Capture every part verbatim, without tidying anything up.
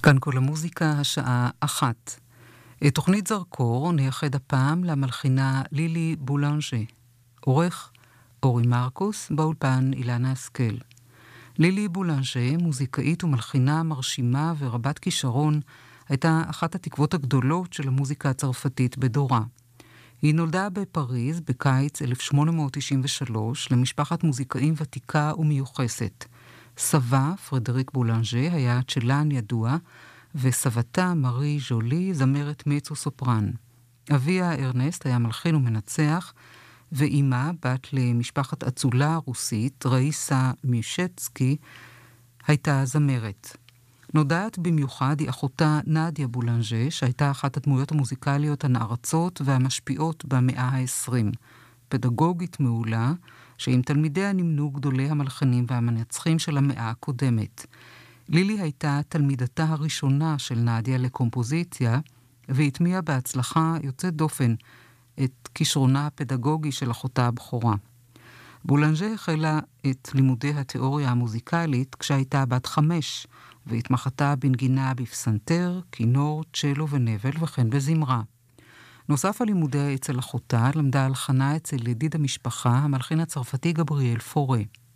כאן כל המוזיקה, השעה אחת. את תוכנית זרקור נייחד הפעם למלחינה לילי בולנז'ה. עורך אורי מרקוס, באולפן אילנה השכל. לילי בולנז'ה, מוזיקאית ומלחינה מרשימה ורבת כישרון, הייתה אחת התקוות הגדולות של המוזיקה הצרפתית בדורה. היא נולדה בפריז בקיץ אלף שמונה מאות תשעים ושלוש למשפחת מוזיקאים ותיקה ומיוחסת. סבה, פרדריק בולנז'ה, היה צ'לן ידוע, וסבתה, מארי ז'ולי, זמרת מצו סופרן. אביה, ארנסט, היה מלחין ומנצח, ואימה, בת למשפחת אצולה רוסית, ראיסה מישצקי, הייתה זמרת. נודעת במיוחד היא אחותה נדיה בולנז'ה, שהייתה אחת הדמויות המוזיקליות הנערצות והמשפיעות במאה העשרים. פדגוגית מעולה, שעם תלמידיה נמנו גדולי המלחנים והמנצחים של המאה הקודמת. לילי הייתה תלמידתה הראשונה של נדיה לקומפוזיציה, והטמיעה בהצלחה יוצאת דופן את כישרונה הפדגוגי של אחותה הבכורה. בולנז'ה החלה את לימודי התיאוריה המוזיקלית כשהייתה בת חמש, והתמחתה בנגינה בפסנתר, כינור, צ'לו ונבל וכן בזמרה. נוסף על לימודיה אצל אחותה, למדה הלחנה אצל ידיד המשפחה, המלחין הצרפתי גבריאל פורה.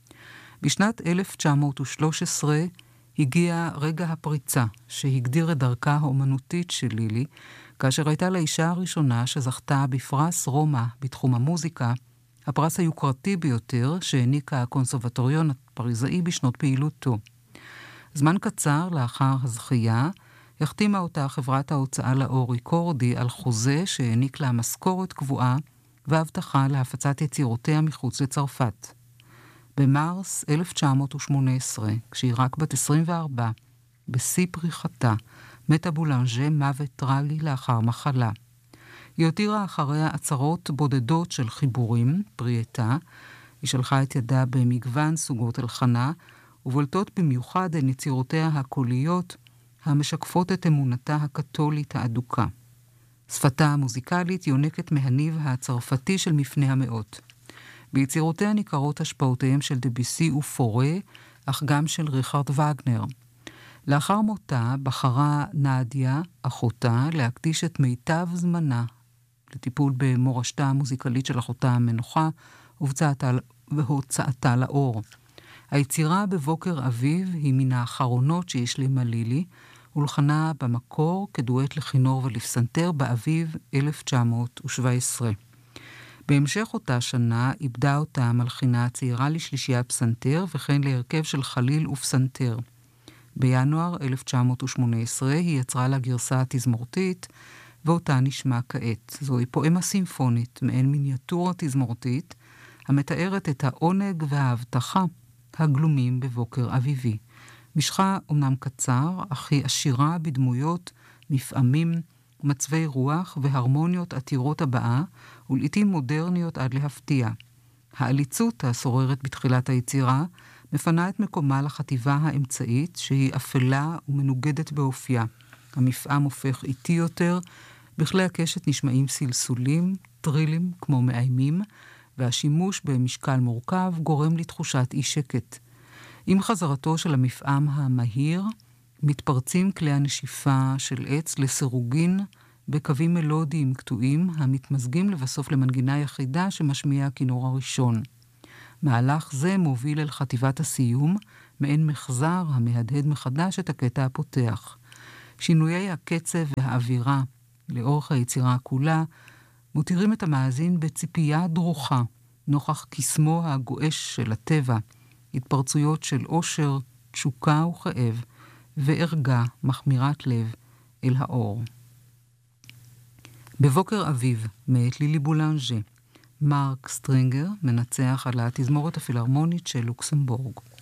בשנת אלף תשע מאות ושלוש עשרה הגיע רגע הפריצה, שהגדיר את דרכה האומנותית של לילי, כאשר הייתה לאישה הראשונה שזכתה בפרס רומא בתחום המוזיקה, הפרס היוקרתי ביותר שהעניקה הקונסרבטוריון הפריזאי בשנות פעילותו. זמן קצר לאחר הזכייה, החתימה אותה חברת ההוצאה לאור ריקורדי על חוזה שהעניק לה משכורת קבועה והבטחה להפצת יצירותיה מחוץ לצרפת. במרס אלף תשע מאות ושמונה עשרה, כשהיא רק בת עשרים וארבע, בשיא פריחתה, מתה בולנז'ה מוות טרגי לאחר מחלה. היא הותירה אחריה עצרות בודדות של חיבורים, פרייתה, היא שלחה את ידה במגוון סוגות הלחנה, ובולטות במיוחד הן יצירותיה הקוליות, המשקפות את אמונתה הקתולית האדוקה. שפתה המוזיקלית יונקת מהניב הצרפתי של מפני המאות. ביצירותיה ניכרות השפעותיהם של דביסי ופורה, אך גם של ריכרד וגנר. לאחר מותה בחרה נדיה, אחותה, להקדיש את מיטב זמנה לטיפול במורשתה המוזיקלית של אחותה המנוחה והוצאתה לאור. היצירה בבוקר אביב היא מן האחרונות שהשלימה לילי, הולחנה במקור כדואט לכינור ולפסנתר באביב אלף תשע מאות שבע עשרה. בהמשך אותה שנה איבדה אותה המלחינה הצעירה לשלישייה פסנתר וכן להרכב של חליל ופסנתר. בינואר אלף תשע מאות שמונה עשרה היא יצרה לה גרסה התזמורתית, ואותה נשמע כעת. זוהי פואמה סימפונית, מעין מיניאטורה תזמורתית, המתארת את העונג וההבטחה הגלומים בבוקר אביבי. משכה אומנם קצר, אך היא עשירה בדמויות, מפעמים, מצבי רוח והרמוניות עתירות הבאה, ולעיתים מודרניות עד להפתיע. העליצות השוררת בתחילת היצירה מפנה את מקומה לחטיבה האמצעית, שהיא אפלה ומנוגדת באופיה. המפעם הופך איטי יותר, בכלי הקשת נשמעים סלסולים, טרילים כמו מאיימים, והשימוש במשקל מורכב גורם לתחושת אי שקט. עם חזרתו של המפעם המהיר, מתפרצים כלי הנשיפה של עץ לסירוגין בקווים מלודיים קטועים, המתמזגים לבסוף למנגינה יחידה שמשמיע הכינור הראשון. מהלך זה מוביל אל חטיבת הסיום, מעין מחזר המהדהד מחדש את הקטע הפותח. שינויי הקצב והאווירה לאורך היצירה כולה, מותירים את המאזין בציפייה דרוכה, נוכח קסמו הגואש של הטבע, התפרצויות של אושר, תשוקה וכאב, וערגה מחמירת לב אל האור. בבוקר אביב, מאת לילי בולנז'ה, מרק סטרינגר מנצח על התזמורת הפילהרמונית של לוקסמבורג.